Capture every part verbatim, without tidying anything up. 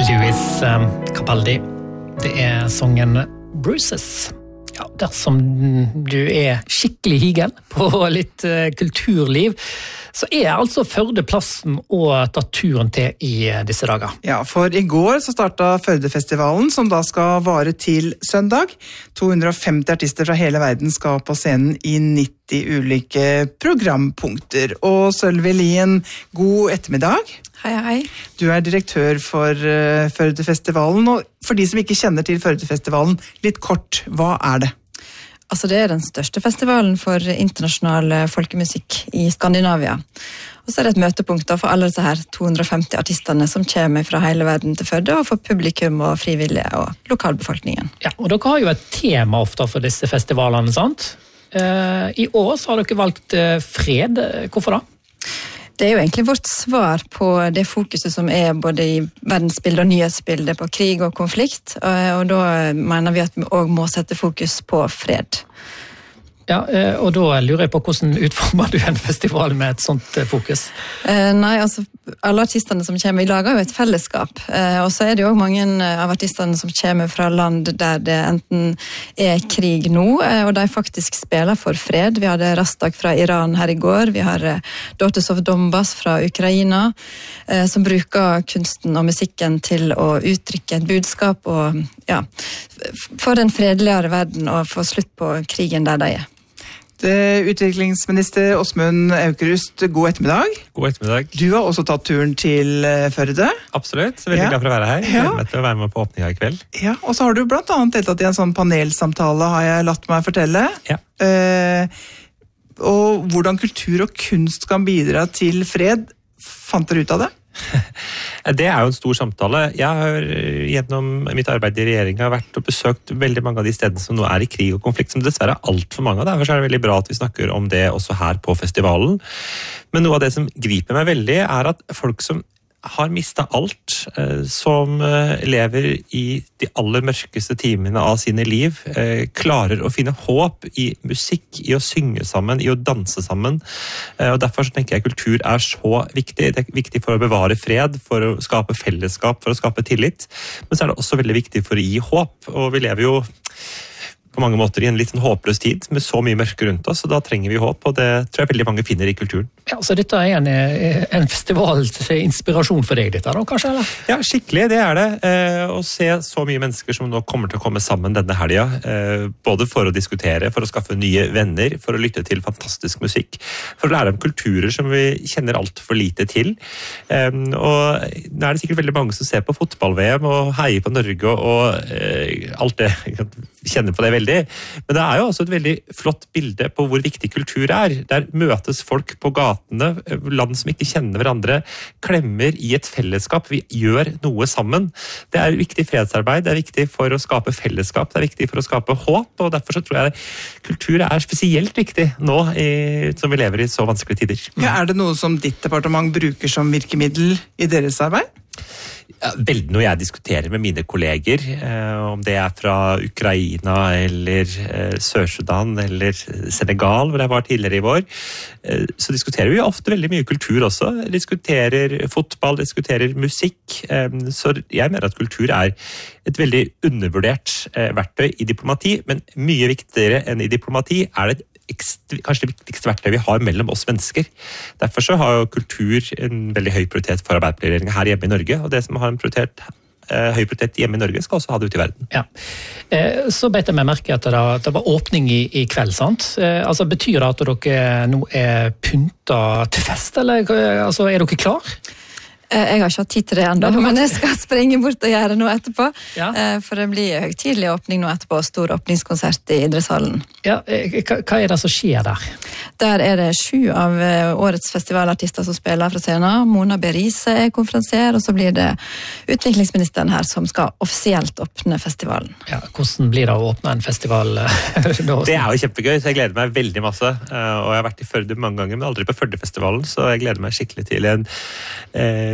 Louis Capaldi. Det er sången Bruises. Ja, dersom du er skikkelig higen på litt kulturliv, så er altså Førdeplassen å ta turen til i disse dager. Ja, for i går så startet Førdefestivalen, som da skal vare til søndag. to hundre og femti artister fra hele verden skal på scenen i nitti ulike programpunkter. Og Sølvi Lien, god ettermiddag. Hei, hei. Du er direktør for uh, Førdefestivalen, og for de som ikke kjenner til Førdefestivalen, litt kort, hva er det? Altså, det er den største festivalen for internasjonal folkemusikk i Skandinavia. Og så er det et møtepunkt for alle disse her to hundre og femti artistene som kommer fra hele verden til Førde, og for publikum og frivillige og lokalbefolkningen. Ja, og dere har jo et tema ofte for disse festivalene, sant? Uh, I år så har dere valgt uh, fred. Hvorfor da? Det er jo egentlig vårt svar på det fokuset som er både i verdensbildet og nyhetsbildet på krig og konflikt, og da mener vi at vi også må sette fokus på fred. Ja, og da lurer jeg på hvordan utformer du en festival med et sånt fokus? Eh, nei, altså, alle artistene som kommer i lag har jo et fellesskap, eh, og så er det jo også mange av artistene som kommer fra land der det enten er krig nå, eh, og de faktisk spiller for fred. Vi hadde Rastak fra Iran her i går, vi har eh, Daughters of Donbass fra Ukraina, eh, som bruker kunsten og musikken til å uttrykke et budskap, og ja, for en fredeligere verden og få slutt på krigen der de er. Utviklingsminister Åsmund Aukrust, god ettermiddag. God ettermiddag. Du har også tatt turen til Førde. Absolutt, så veldig ja. glad for å være her. Jeg gleder meg til å være med på åpninga i kveld. Ja, og så har du blant annet deltatt i en sånn panelsamtale, har jeg latt meg fortelle. Ja. Eh, og hvordan kultur og kunst kan bidra til fred, fant dere ut av det? Det er jo en stor samtale. Jeg har gjennom mitt arbeid i regjeringen vært og besøkt veldig mange av de stedene som nå er i krig og konflikt, som dessverre er alt for mange av. Derfor er det veldig bra at vi snakker om det også her på festivalen. Men noe av det som griper meg veldig er at folk som har mistet alt, som lever i de aller mørkeste timene av sine liv, klarer å finne håp i musikk, i å synge sammen, i å danse sammen. Og derfor tenker jeg kultur er så viktig. Det er viktig for å bevare fred, for å skape fellesskap, for å skape tillit. Men så er det også veldig viktig for å gi håp. Og vi lever jo på mange måter i en litt håpløs tid, med så mye mørke rundt oss, og da trenger vi håp, og det tror jeg veldig mange finner i kulturen. Ja, så dette er en, en festival til inspirasjon for deg, dette da, kanskje, eller? Ja, skikkelig, det er det. Eh, å se så mye mennesker som nå kommer til å komme sammen denne helga, eh, både for å diskutere, for å skaffe nye venner, for å lytte til fantastisk musikk, for å lære om kulturer som vi kjenner alt for lite til. Eh, og nå er det sikkert veldig mange som ser på fotball-V M og heier på Norge og eh, alt det, kjenner på det veldig. Men det er jo også et veldig flott bilde på hvor viktig kultur er. Der møtes folk på gatene, land som ikke kjenner hverandre, klemmer i et fellesskap. Vi gjør noe sammen. Det er viktig fredsarbeid, det er viktig for å skape fellesskap, det er viktig for å skape håp, og derfor så tror jeg kultur er spesielt viktig nå i, som vi lever i så vanskelige tider. Ja, er det noe som ditt departement bruker som virkemiddel i deres arbeid? Ja, veldig noe jeg diskuterer med mine kolleger, eh, om det er fra Ukraina eller eh, Sør-Sudan eller Senegal, hvor jeg var tidligere i vår, eh, så diskuterer vi ofte veldig mye kultur også. Diskuterer fotball, diskuterer musikk, eh, så jeg mener at kultur er et veldig undervurdert eh, verktøy i diplomati, men mye viktigere enn i diplomati er det kanskje det viktigste verktøyet vi har mellom oss mennesker. Derfor så har jo kultur en veldig høy prioritet for arbeiderpartiregjeringen her hjemme i Norge, og det som har en prioritet, eh, høy prioritet hjemme i Norge skal også ha det ute i verden. Ja. Eh, så bet jeg meg merke at det, det var åpning i, i kveld, sant? Eh, altså, betyr det at dere nå er pynta til fest, eller altså, er dere klar? Jeg har ikke hatt tid til det enda, men jeg skal springe bort og gjøre noe etterpå. Ja. For det blir høytidelig åpning nå etterpå, stor åpningskonsert i idrettshallen. Ja, hva er det som skjer der? Der er det sju av årets festivalartister som spiller fra scenen. Mona Berise er konferansier, og så blir det utviklingsministeren her som skal offisielt åpne festivalen. Ja, hvordan blir det å åpne en festival? Det er jo kjempegøy, så jeg gleder meg veldig masse. Og jeg har vært i Førde mange ganger, men aldri på Førdefestivalen, så jeg gleder meg skikkelig til en eh,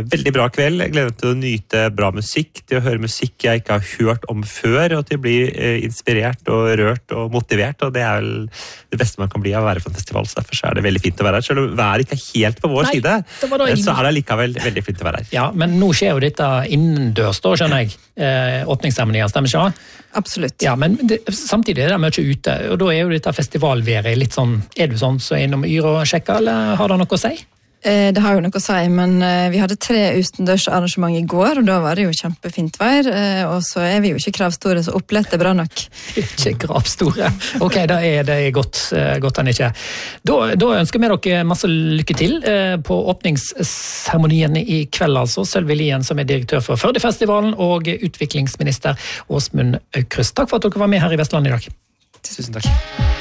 veldig bra kveld. Jeg gleder meg til å nyte bra musikk, til å høre musikk jeg ikke har hørt om før, og til å bli eh, inspirert og rørt og motivert, og det er vel det beste man kan bli av å være på en festival, så derfor så er det veldig fint å være her. Selv om været ikke er helt på vår Nei, side, det det så er det likevel veldig fint å være her. Ja, men nå skjer jo dette innendørs, da, skjønner jeg. Eh, åpningsseremonien, stemmer ikke det? Absolutt. Ja, men det, samtidig er det mye ute, og da er jo dette festivalværet litt sånn, er du sånn så innom Yr og sjekker, eller har det noe å si? Det har jo noe å si, men vi hadde tre utendørs arrangement i går, og da var det jo kjempefint vær, og så er vi jo ikke kravstore, så opplett er bra nok. Ikke kravstore. Ok, da er det godt, godt han ikke. Da, da ønsker vi dere masse lykke til på åpningsseremonien i kveld, altså. Sølvi Lien, som er direktør for Førdefestivalen, og utviklingsminister Åsmund Aukrust. Takk for at dere var med her i Vestland i dag. Tusen takk.